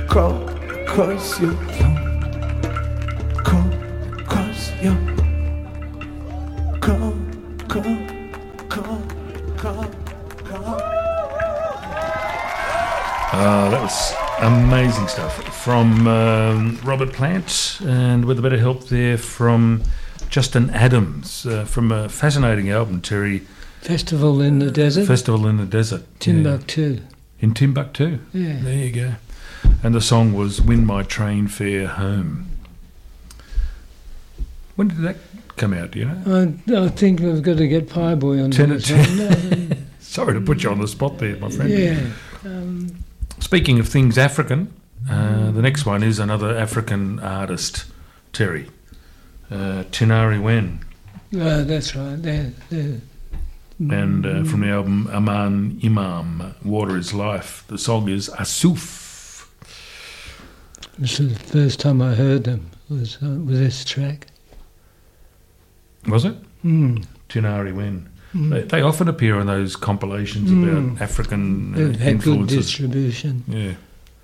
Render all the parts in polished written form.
'cause you're young. Cause you're come. That was amazing stuff from Robert Plant, and with a bit of help there from Justin Adams, from a fascinating album, Terry. Festival in the Desert. Timbuktu. Yeah. In Timbuktu? Yeah. There you go. And the song was Win My Train Fare Home. When did that come out, do you know? I think we've got to get Pieboy on this one. Sorry to put you on the spot there, my friend. Yeah. Speaking of things African, the next one is another African artist, Terry. Tinari Wen. That's right. And from the album Aman Imam, Water is Life, the song is Asuf. This is the first time I heard them, was with this track. Was it? Mm. Tinari Wen. They often appear on those compilations about African They've had good influences. distribution. Yeah.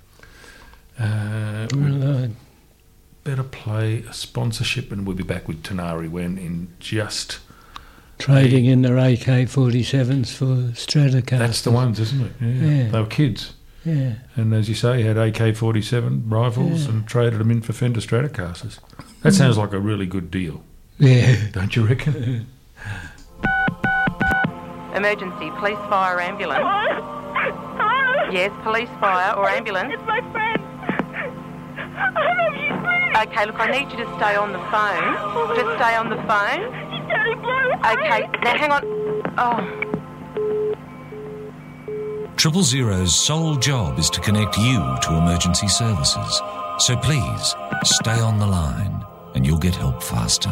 Right. Better play a sponsorship, and we'll be back with Tinari Wen in just... Trading in their AK-47s for Stratocaster. That's the ones, isn't it? Yeah. They were kids. Yeah. And as you say, had AK-47 rifles and traded them in for Fender Stratocasters. That sounds like a really good deal. Yeah. Don't you reckon? Emergency, police, fire, ambulance. Hello? Yes, police, fire or ambulance. It's my friend. I love you, please. Okay, look, I need you to stay on the phone. Just stay on the phone. He's Daddy Blue. Okay, now hang on. Oh. 000's sole job is to connect you to emergency services. So please, stay on the line and you'll get help faster.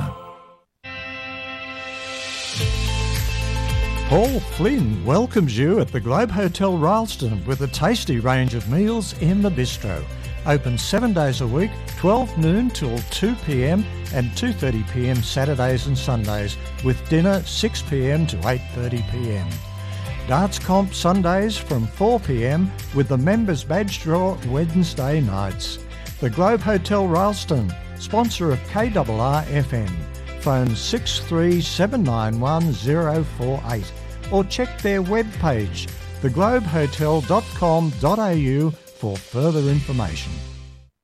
Paul Flynn welcomes you at the Globe Hotel Rylstone with a tasty range of meals in the bistro. Open 7 days a week, 12 noon till 2 p.m. and 2:30 p.m. Saturdays and Sundays, with dinner 6 p.m. to 8:30 p.m. Darts comp Sundays from 4 p.m. with the members badge draw Wednesday nights. The Globe Hotel Rylstone, sponsor of KRR FM. Phone 63791 or check their webpage, theglobehotel.com.au for further information.